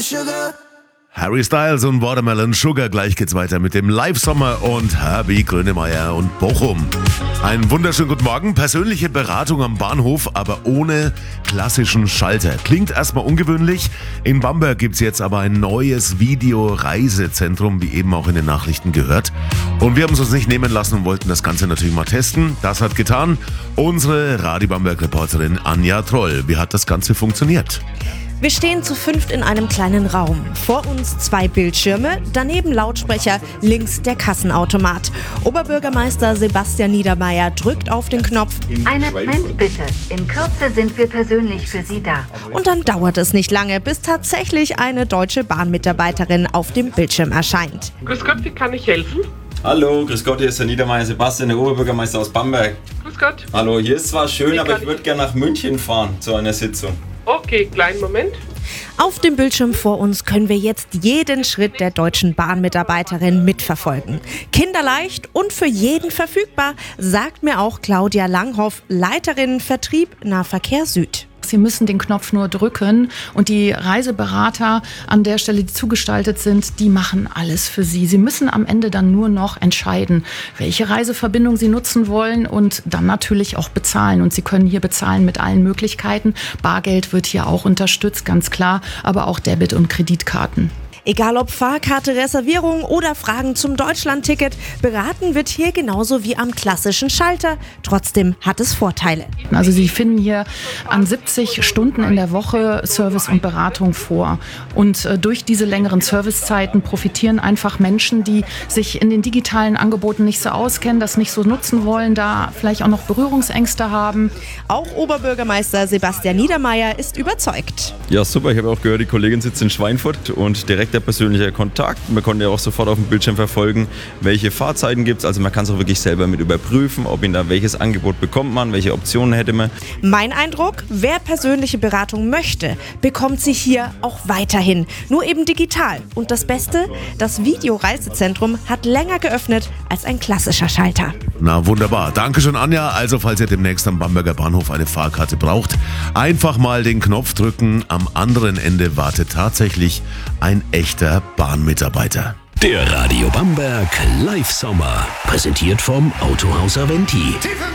Harry Styles und Watermelon Sugar. Gleich geht's weiter mit dem Live-Sommer und Herbie Grönemeyer und Bochum. Einen wunderschönen guten Morgen. Persönliche Beratung am Bahnhof, aber ohne klassischen Schalter. Klingt erstmal ungewöhnlich. In Bamberg gibt's jetzt aber ein neues Videoreisezentrum, wie eben auch in den Nachrichten gehört. Und wir haben es uns nicht nehmen lassen und wollten das Ganze natürlich mal testen. Das hat getan unsere Radio Bamberg-Reporterin Anja Troll. Wie hat das Ganze funktioniert? Wir stehen zu 5 in einem kleinen Raum. Vor uns 2 Bildschirme, daneben Lautsprecher, links der Kassenautomat. Oberbürgermeister Sebastian Niedermeyer drückt auf den Knopf. Einen Moment bitte. In Kürze sind wir persönlich für Sie da. Und dann dauert es nicht lange, bis tatsächlich eine Deutsche Bahn-Mitarbeiterin auf dem Bildschirm erscheint. Grüß Gott, wie kann ich helfen? Hallo, grüß Gott, hier ist der Niedermeyer Sebastian, der Oberbürgermeister aus Bamberg. Grüß Gott. Hallo, hier ist zwar schön, aber ich würde gerne nach München fahren zu einer Sitzung. Okay, kleinen Moment. Auf dem Bildschirm vor uns können wir jetzt jeden Schritt der Deutschen Bahn-Mitarbeiterin mitverfolgen. Kinderleicht und für jeden verfügbar, sagt mir auch Claudia Langhoff, Leiterin Vertrieb Nahverkehr Süd. Sie müssen den Knopf nur drücken und die Reiseberater an der Stelle, die zugestaltet sind, die machen alles für Sie. Sie müssen am Ende dann nur noch entscheiden, welche Reiseverbindung Sie nutzen wollen und dann natürlich auch bezahlen. Und Sie können hier bezahlen mit allen Möglichkeiten. Bargeld wird hier auch unterstützt, ganz klar, aber auch Debit- und Kreditkarten. Egal ob Fahrkarte, Reservierung oder Fragen zum Deutschlandticket, beraten wird hier genauso wie am klassischen Schalter. Trotzdem hat es Vorteile. Also Sie finden hier an 70 Stunden in der Woche Service und Beratung vor. Und durch diese längeren Servicezeiten profitieren einfach Menschen, die sich in den digitalen Angeboten nicht so auskennen, das nicht so nutzen wollen, da vielleicht auch noch Berührungsängste haben. Auch Oberbürgermeister Sebastian Niedermeyer ist überzeugt. Ja, super, ich habe auch gehört, die Kollegin sitzt in Schweinfurt und direkt der persönliche Kontakt. Man konnte ja auch sofort auf dem Bildschirm verfolgen, welche Fahrzeiten gibt es. Also man kann es auch wirklich selber mit überprüfen, ob ihn da welches Angebot bekommt man, welche Optionen hätte man. Mein Eindruck, wer persönliche Beratung möchte, bekommt sie hier auch weiterhin. Nur eben digital. Und das Beste, das Videoreisezentrum hat länger geöffnet als ein klassischer Schalter. Na wunderbar. Dankeschön, Anja. Also falls ihr demnächst am Bamberger Bahnhof eine Fahrkarte braucht, einfach mal den Knopf drücken. Am anderen Ende wartet tatsächlich ein echter Bahnmitarbeiter. Der Radio Bamberg Live-Sommer. Präsentiert vom Autohaus Aventi.